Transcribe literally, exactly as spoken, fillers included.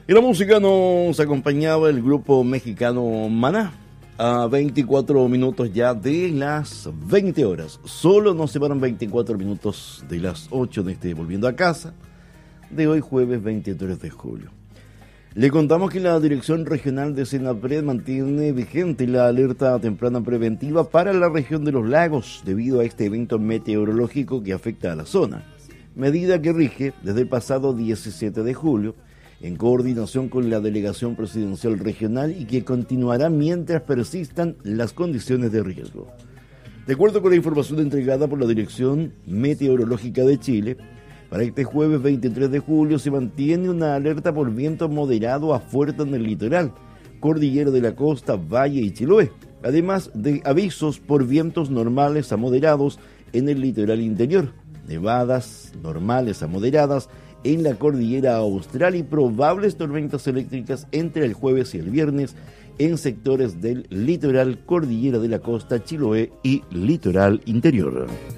Y la música nos acompañaba el grupo mexicano Maná. A veinticuatro minutos ya de las veinte horas. Solo nos separan veinticuatro minutos de las ocho de este Volviendo a Casa de hoy, jueves veintitrés de julio. Le contamos que la Dirección Regional de Senapred mantiene vigente la alerta temprana preventiva para la región de los lagos debido a este evento meteorológico que afecta a la zona. Medida que rige desde el pasado diecisiete de julio en coordinación con la Delegación Presidencial Regional y que continuará mientras persistan las condiciones de riesgo. De acuerdo con la información entregada por la Dirección Meteorológica de Chile, para este jueves veintitrés de julio se mantiene una alerta por viento moderado a fuerte en el litoral, Cordillera de la Costa, Valle y Chiloé, además de avisos por vientos normales a moderados en el litoral interior, nevadas normales a moderadas en la Cordillera Austral y probables tormentas eléctricas entre el jueves y el viernes en sectores del litoral, Cordillera de la Costa, Chiloé y litoral interior.